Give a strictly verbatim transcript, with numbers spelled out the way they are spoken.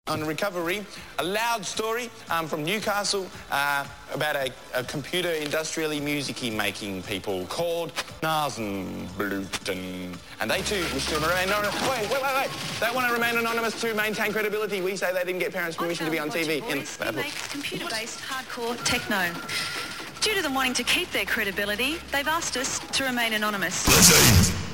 On Recovery, a loud story um, from Newcastle uh, about a, a computer industrially music-y making people called Nasenbluten. And they too wish to remain anonymous. Wait, wait, wait, wait. They want to remain anonymous to maintain credibility. We say they didn't get parents' permission to be on T V. In he makes computer-based hardcore techno. Due to them wanting to keep their credibility, they've asked us to remain anonymous.